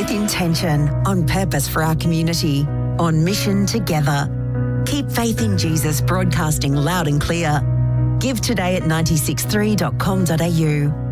with intention, on purpose for our community, on mission together. Keep Faith in Jesus broadcasting loud and clear. Give today at 963.com.au.